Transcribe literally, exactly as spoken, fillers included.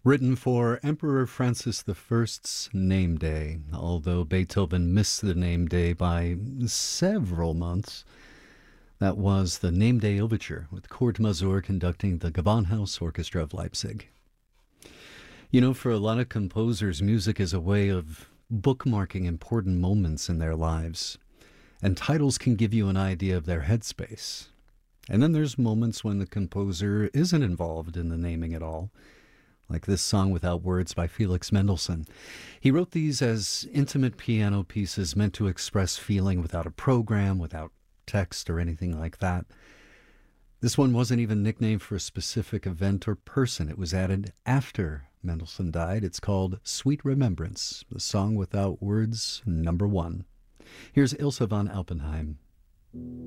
Written for Emperor Francis the First's name day, although Beethoven missed the name day by several months. That was the Name Day Overture, with Kurt Masur conducting the Gewandhaus Orchestra of Leipzig. You know, for a lot of composers, music is a way of bookmarking important moments in their lives, and titles can give you an idea of their headspace. And then there's moments when the composer isn't involved in the naming at all, like this song Without Words by Felix Mendelssohn. He wrote these as intimate piano pieces meant to express feeling without a program, without text or anything like that. This one wasn't even nicknamed for a specific event or person. It was added after Mendelssohn died. It's called Sweet Remembrance, the song without words, number one. Here's Ilse von Alpenheim.